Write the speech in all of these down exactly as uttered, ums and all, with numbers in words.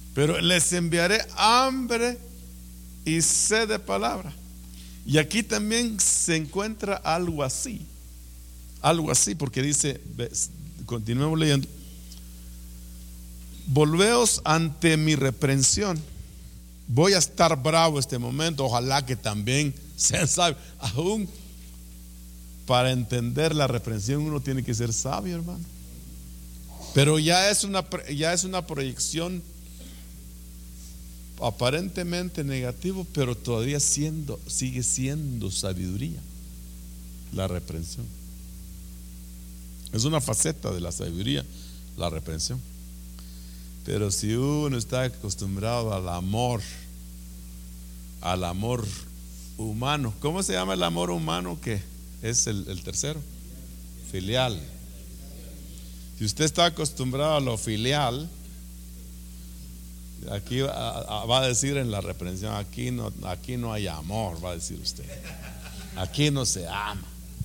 Pero les enviaré hambre y sed de palabra. Y aquí también se encuentra algo así. Algo así, porque dice, continuemos leyendo: volveos ante mi reprensión. Voy a estar bravo este momento. Ojalá que también sean sabios. Aún para entender la reprensión uno tiene que ser sabio, hermano. Pero ya es una, ya es una proyección aparentemente negativo, pero todavía siendo, sigue siendo sabiduría la reprensión. Es una faceta de la sabiduría, la reprensión. Pero si uno está acostumbrado al amor, al amor humano, ¿cómo se llama el amor humano que es el, el tercero? Filial. Si usted está acostumbrado a lo filial, aquí va, va a decir en la reprensión: aquí no, aquí no hay amor, va a decir usted. Aquí no se ama.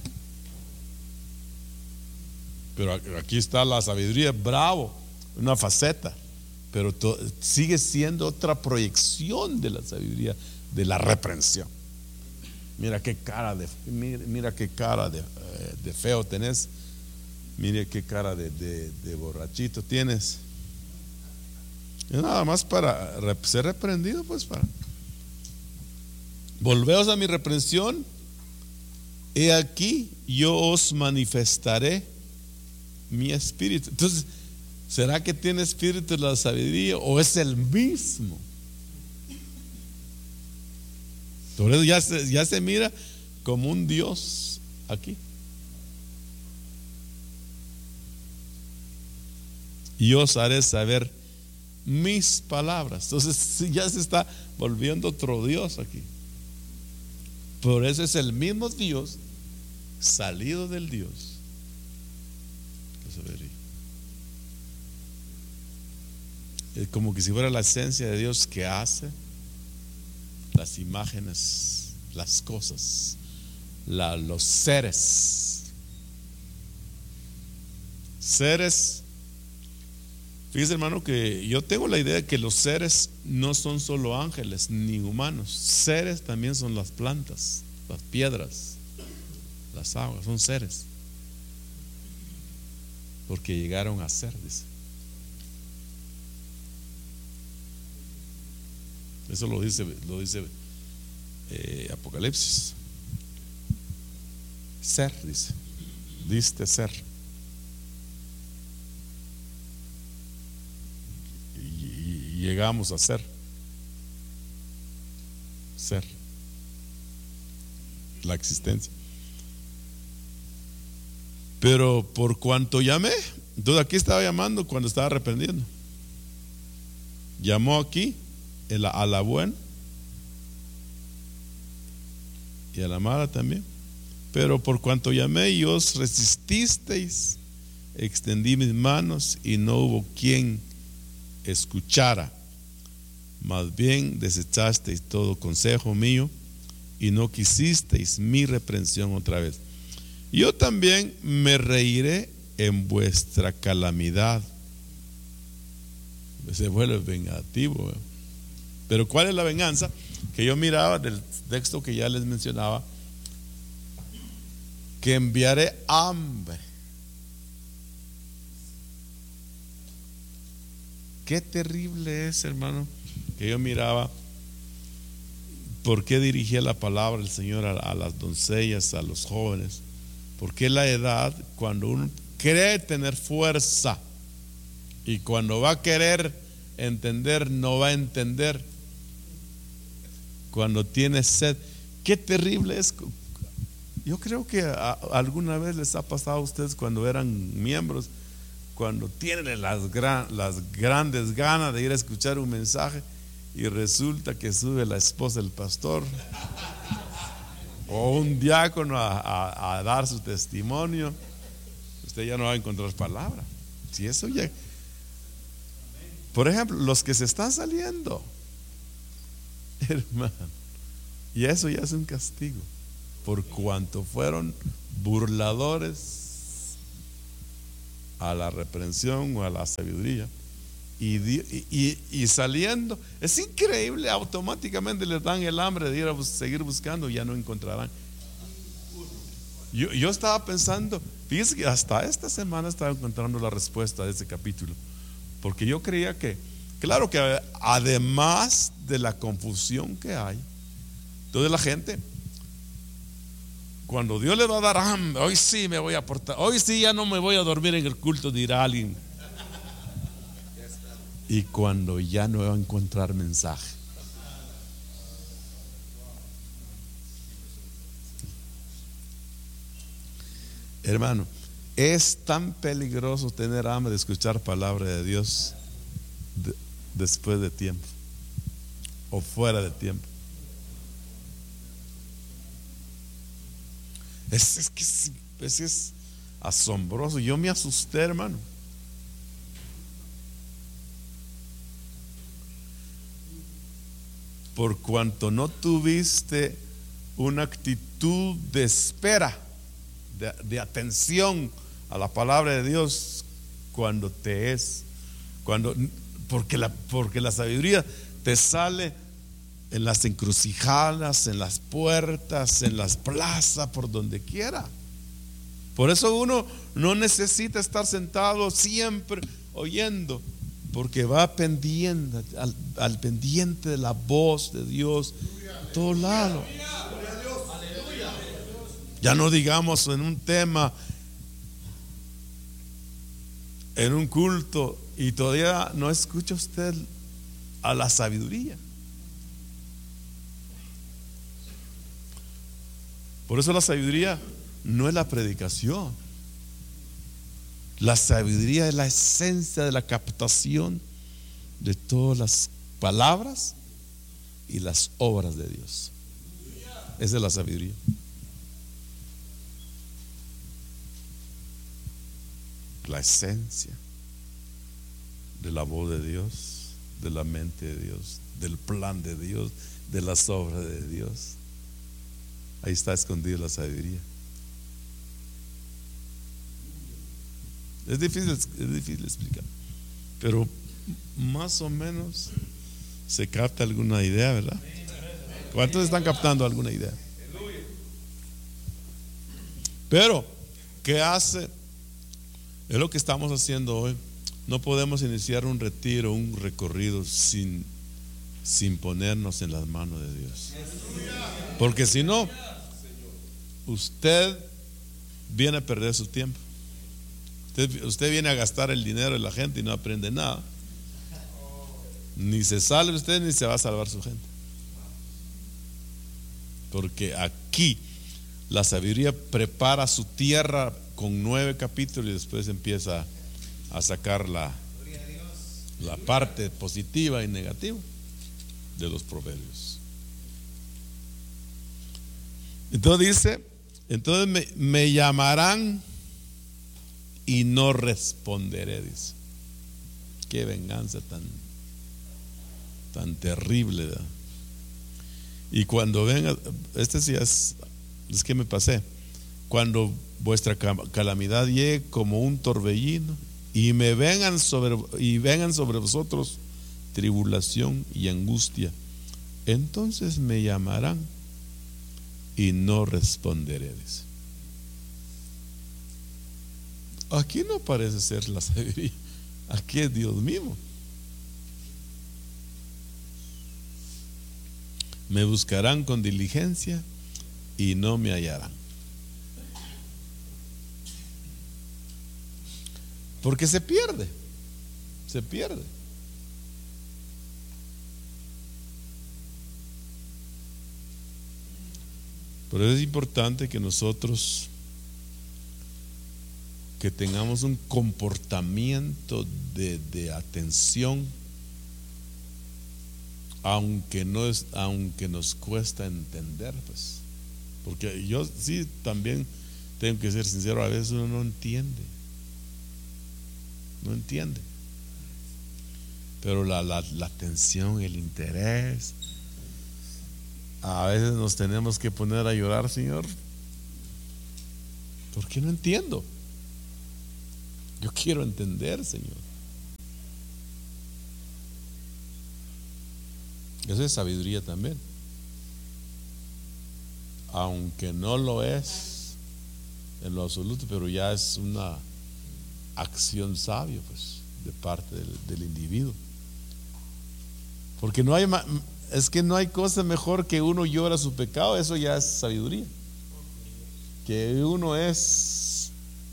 Pero aquí está la sabiduría, bravo, una faceta, pero to, sigue siendo otra proyección de la sabiduría, de la reprensión. Mira qué cara de, mira, mira qué cara de, de feo tenés. Mire qué cara de, de, de borrachito tienes. Y nada más para ser reprendido, pues para volveos a mi reprensión. He aquí yo os manifestaré mi espíritu. Entonces, ¿será que tiene espíritu de la sabiduría o es el mismo? Por eso ya se, ya se mira como un Dios aquí. Y os haré saber mis palabras. Entonces ya se está volviendo otro Dios aquí. Por eso es el mismo Dios salido del Dios. Es como que si fuera la esencia de Dios que hace las imágenes, las cosas, la, los seres. Seres. Fíjese, hermano, que yo tengo la idea de que los seres no son solo ángeles ni humanos. Seres también son las plantas, las piedras, las aguas, son seres. Porque llegaron a ser, dice. Eso lo dice, lo dice eh, Apocalipsis. Ser, dice. Diste ser. Y, y llegamos a ser. Ser. La existencia. Pero por cuanto llamé, entonces aquí estaba llamando cuando estaba arrepentiendo. Llamó aquí el, a la buena y a la mala también. Pero por cuanto llamé y os resististeis, extendí mis manos y no hubo quien escuchara. Más bien desechasteis todo consejo mío y no quisisteis mi reprensión otra vez. Yo también me reiré en vuestra calamidad. Se vuelve vengativo, ¿eh? Pero ¿cuál es la venganza? Que yo miraba del texto que ya les mencionaba, que enviaré hambre. Qué terrible es, hermano, que yo miraba. ¿Por qué dirigía la palabra del Señor a, a las doncellas, a los jóvenes? Porque la edad, cuando uno cree tener fuerza y cuando va a querer entender, no va a entender. Cuando tiene sed, qué terrible es. Yo creo que a, alguna vez les ha pasado a ustedes cuando eran miembros, cuando tienen las, gran, las grandes ganas de ir a escuchar un mensaje y resulta que sube la esposa del pastor o un diácono a, a, a dar su testimonio. Usted ya no va a encontrar palabras. Si eso ya, por ejemplo, los que se están saliendo, hermano, y eso ya es un castigo, por cuanto fueron burladores a la reprensión o a la sabiduría. Y, y, y saliendo, es increíble, automáticamente les dan el hambre de ir a bus- seguir buscando, ya no encontrarán. Yo, yo estaba pensando, fíjense que hasta esta semana estaba encontrando la respuesta de ese capítulo, porque yo creía que, claro que además de la confusión que hay, toda la gente, cuando Dios le va a dar hambre, hoy sí me voy a portar, hoy sí ya no me voy a dormir en el culto, dirá alguien. Y cuando ya no va a encontrar mensaje. Hermano, es tan peligroso tener hambre de escuchar palabra de Dios de, después de tiempo o fuera de tiempo. Es, es que es, es, es asombroso. Yo me asusté, hermano. Por cuanto no tuviste una actitud de espera, de, de atención a la palabra de Dios cuando te es, cuando, porque la, porque la sabiduría te sale en las encrucijadas, en las puertas, en las plazas, por donde quiera. Por eso uno no necesita estar sentado siempre oyendo, porque va pendiente al, al pendiente de la voz de Dios a todo lado. Ya no digamos en un tema, en un culto, y todavía no escucha usted a la sabiduría. Por eso la sabiduría no es la predicación. La sabiduría es la esencia de la captación de todas las palabras y las obras de Dios. Esa es la sabiduría. La esencia de la voz de Dios, de la mente de Dios, del plan de Dios, de las obras de Dios. Ahí está escondida la sabiduría. Es difícil, es difícil explicar, pero más o menos se capta alguna idea, ¿verdad? ¿Cuántos están captando alguna idea? Pero, ¿qué hace? Es lo que estamos haciendo hoy. No podemos iniciar un retiro, un recorrido sin, sin ponernos en las manos de Dios. Porque si no, usted viene a perder su tiempo. Usted, usted viene a gastar el dinero de la gente y no aprende nada. Ni se salve usted ni se va a salvar su gente. Porque aquí la sabiduría prepara su tierra con nueve capítulos y después empieza a sacar la, la parte positiva y negativa de los proverbios. Entonces dice, entonces me, me llamarán y no responderé, dice. Qué venganza tan, tan terrible, ¿verdad? Y cuando venga, este sí es, es que me pasé. Cuando vuestra calamidad llegue como un torbellino y me vengan sobre y vengan sobre vosotros tribulación y angustia, entonces me llamarán y no responderé, dice. Aquí no parece ser la sabiduría, aquí es Dios mismo. Me buscarán con diligencia y no me hallarán. Porque se pierde, se pierde. Por eso es importante que nosotros que tengamos un comportamiento de, de atención, aunque no es, aunque nos cuesta entender, pues, porque yo sí también tengo que ser sincero, a veces uno no entiende, no entiende, pero la, la, la atención, el interés, a veces nos tenemos que poner a llorar, Señor, ¿por qué no entiendo? Yo quiero entender, Señor. Eso es sabiduría también, aunque no lo es en lo absoluto, pero ya es una acción sabia, pues, de parte del, del individuo. Porque no hay, es que no hay cosa mejor que uno llora su pecado. Eso ya es sabiduría. Que uno es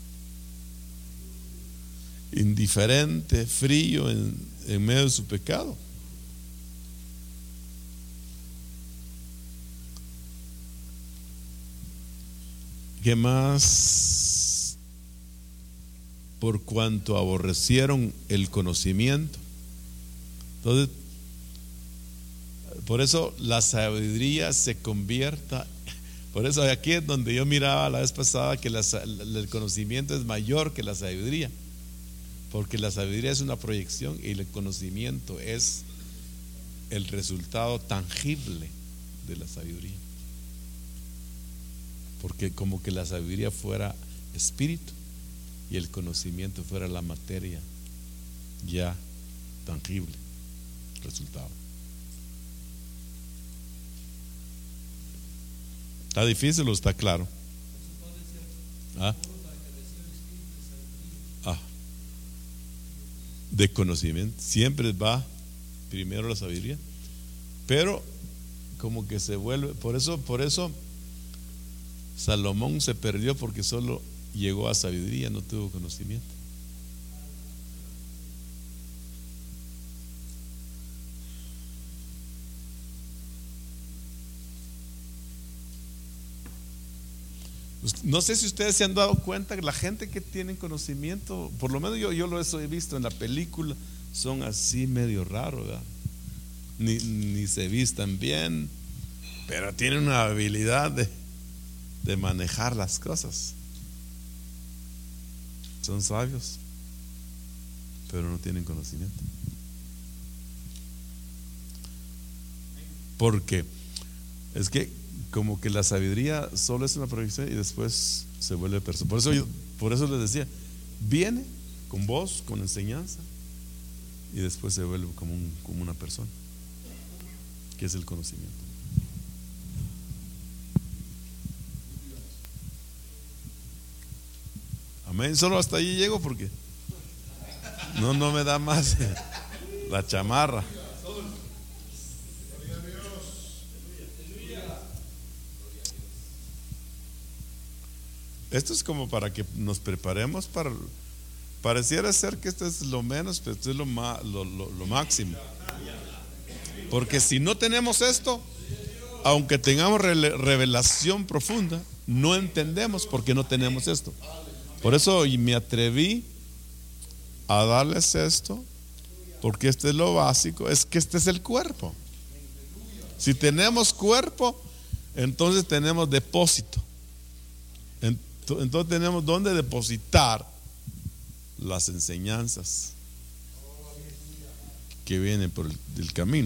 indiferente, frío en, en medio de su pecado. ¿Qué más? Por cuanto aborrecieron el conocimiento. Entonces, por eso la sabiduría se convierta. Por eso aquí es donde yo miraba la vez pasada que la, el conocimiento es mayor que la sabiduría, porque la sabiduría es una proyección y el conocimiento es el resultado tangible de la sabiduría. Porque como que la sabiduría fuera espíritu y el conocimiento fuera la materia ya tangible, resultado. ¿Está difícil o está claro? ¿Ah? Ah. De conocimiento. Siempre va primero la sabiduría. Pero como que se vuelve. Por eso, por eso Salomón se perdió, porque solo llegó a sabiduría, no tuvo conocimiento. No sé si ustedes se han dado cuenta que la gente que tiene conocimiento, por lo menos yo, yo lo he visto en la película, son así medio raros, ¿verdad? Ni, ni se vistan bien, pero tienen una habilidad de, de manejar las cosas. Son sabios, pero no tienen conocimiento. Porque es que como que la sabiduría solo es una proyección y después se vuelve persona. Por eso yo, por eso les decía, viene con voz, con enseñanza, y después se vuelve como, un, como una persona, que es el conocimiento. Amén. Solo hasta allí llego porque no, no me da más la chamarra. Esto es como para que nos preparemos para. Pareciera ser que esto es lo menos, pero esto es lo, lo, lo, lo máximo. Porque si no tenemos esto, aunque tengamos revelación profunda, no entendemos porque no tenemos esto. Por eso me atreví a darles esto, porque este es lo básico. Es que este es el cuerpo. Si tenemos cuerpo, entonces tenemos depósito. Entonces tenemos donde depositar las enseñanzas que vienen por el, el camino.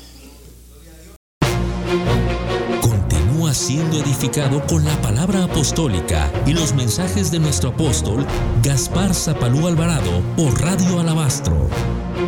Continúa siendo edificado con la palabra apostólica y los mensajes de nuestro apóstol Gaspar Zapalú Alvarado por Radio Alabastro.